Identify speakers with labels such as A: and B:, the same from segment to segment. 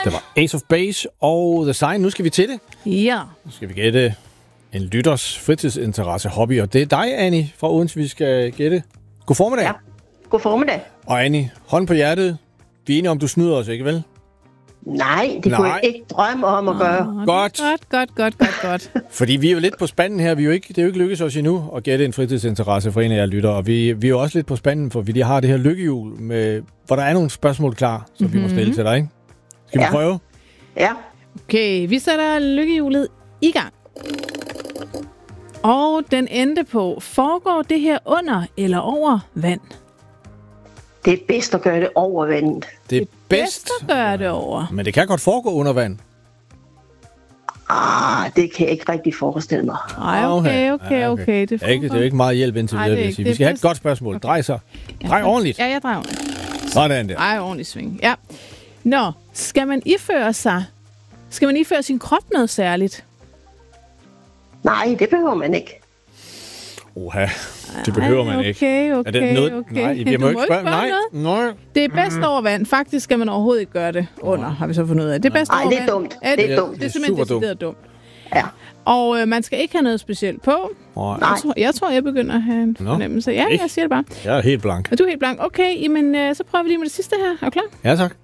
A: Det var Ace of Base og The Sign. Nu skal vi til det.
B: Ja.
A: Nu skal vi gætte en lytters fritidsinteresse hobby. Og det er dig, Annie, fra Odense, vi skal gætte. God formiddag.
C: Ja. God formiddag.
A: Og Annie, hånd på hjertet. Vi er enige om, du snyder os, ikke vel?
C: Nej, det kunne jeg ikke drømme om at gøre.
B: Godt.
A: Fordi vi er jo lidt på spanden her. Det er jo ikke lykkedes os endnu at gætte en fritidsinteresse for en af jer lyttere. Og vi er jo også lidt på spanden, for vi har det her lykkehjul, hvor der er nogle spørgsmål klar, som vi må stille til dig, ikke? Skal vi prøve?
C: Ja.
B: Okay, vi sætter lykkehjulet i gang. Og den endte på, foregår det her under eller over vand?
C: Det er bedst at gøre det over vandet.
A: Det er bedst
B: at gøre det over.
A: Men det kan godt foregå under vand.
C: Det kan jeg ikke rigtig forestille mig.
B: Nej, okay.
A: Det er jo ikke meget hjælp indtil videre, vil jeg sige. Vi skal have et godt spørgsmål. Drej så. Drej ordentligt.
B: Ja, jeg drejer ordentligt.
A: Sådan der.
B: Ej, ordentligt sving. Ja. Nå, skal man iføre sin krop noget særligt?
C: Nej, det behøver man ikke.
A: Det behøver man ikke.
B: Okay.
A: Nej, vi må ikke spørge. Nej.
B: Det er bedst over vand. Faktisk skal man overhovedet ikke gøre det under, har vi så fundet ud af. Det er bedst over vand.
C: Det er dumt. Det er dumt.
B: Det er simpelthen decideret dumt.
C: Ja.
B: Og man skal ikke have noget specielt på.
C: Nej.
B: Jeg tror, jeg begynder at have en fornemmelse. Ja, jeg siger det bare.
A: Jeg er helt blank.
B: Og du er helt blank. Okay, jamen, så prøver vi lige med det sidste her. Er du klar?
A: Ja, tak.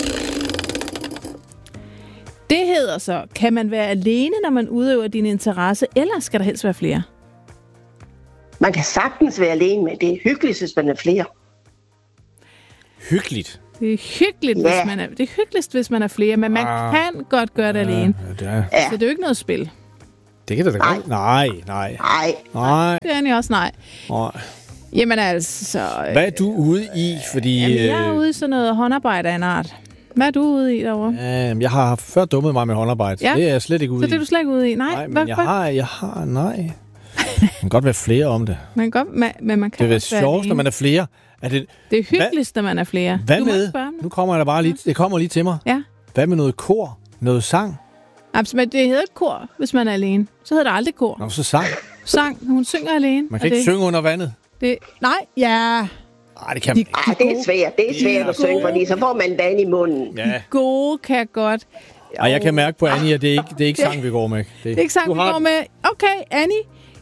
B: Det hedder så, kan man være alene, når man udøver din interesse, eller skal der helst være flere?
C: Man kan sagtens være alene, men det er hyggeligt, hvis man er flere.
A: Hyggeligt?
B: Det er hyggeligt, det er hyggeligst, hvis man er flere, men man kan godt gøre det alene. Så det er jo ikke noget spil.
A: Det kan da godt. Nej.
B: Det er egentlig også nej. Jamen altså...
A: Hvad er du ude i? Fordi...
B: Jamen, jeg er ude i sådan noget håndarbejde af en art. Hvad er du ude i derovre?
A: Jeg har før dummet mig med håndarbejde. Ja. Det er jeg slet ikke ude i.
B: Så det er du slet ikke ude i? Nej,
A: men jeg har, nej. Man kan godt være flere om det.
B: Men man kan
A: det er sjovest, når man er flere.
B: Det er hyggeligst, når man er flere.
A: Hvad med? Nu kommer der bare lige, det kommer lige til mig.
B: Ja.
A: Hvad med noget kor? Noget sang?
B: Men det hedder ikke kor, hvis man er alene. Så hedder det aldrig kor.
A: Nå, så sang.
B: Sang. Hun synger alene.
A: Man kan ikke synge under vandet.
B: Nej, ja.
A: Nej, det kan man ikke.
C: Det er svært. Det er svært at synge, fordi så får man vand i munden.
A: Ja.
B: De gode kan godt.
A: Og jeg kan mærke på Annie, at det er ikke sang, vi går med.
B: Det er ikke sang, vi går med. Okay, Annie.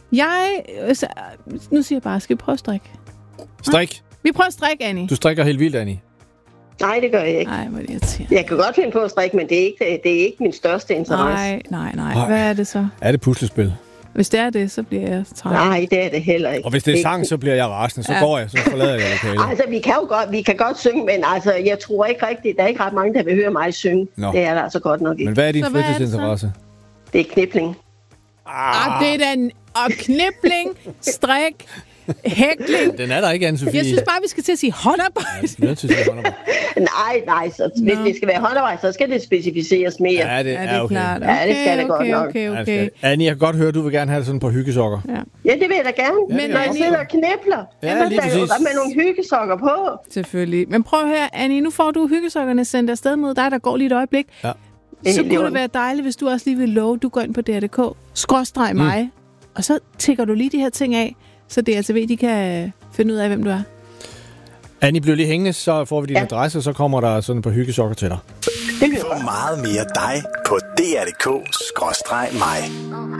B: Nu siger jeg bare, skal vi prøve at strikke?
A: Strik.
B: Vi prøver at strikke, Annie.
A: Du strikker helt vildt, Annie.
C: Nej, det gør jeg ikke.
B: Nej, hvor er det irriterende.
C: Jeg kan godt finde på at strikke, men det er ikke min største interesse.
B: Nej. Hvad er det så?
A: Er det puslespil?
B: Hvis det er det, så bliver jeg træt.
C: Nej, det er det heller ikke.
A: Og hvis det er sang, så bliver jeg rasende. Så går jeg, så forlader jeg lokalet.
C: Altså, vi kan godt synge, men altså, jeg tror ikke rigtigt, der er ikke ret mange, der vil høre mig synge. Nå. Det er der altså godt nok ikke.
A: Men hvad er din fritidsinteresse?
C: Det er knipling.
B: Det er da knipling, strik, hækling.
A: Den er der ikke, Anne-Sophie.
B: Jeg synes bare, vi skal til at sige håndarbejde.
A: Ja, vi er nødt til at sige håndarbejde.
C: Nej, så hvis det skal være håndarbejde, så skal det specificeres mere.
A: Ja, det er okay.
B: Klart.
C: Ja, det skal det godt nok.
B: Okay.
A: Annie, jeg kan godt høre, at du vil gerne have det sådan på hyggesokker.
C: Ja, det vil jeg da gerne. Men når jeg sidder og knæpler,
A: lige præcis.
C: med nogle hyggesokker på.
B: Selvfølgelig. Men prøv her, Annie, nu får du hyggesokkerne sendt afsted mod dig, der går lige et øjeblik. Ja. Så kunne det være dejligt, hvis du også lige vil love, du går ind på dr.dk/mig, og så tækker du lige de her ting af, så DRTV, de kan finde ud af, hvem du er.
A: Annie, bliver lige hængende, så får vi din adresse, og så kommer der sådan et par hyggesokker til dig.
D: Få meget mere dig på dr.dk/mig.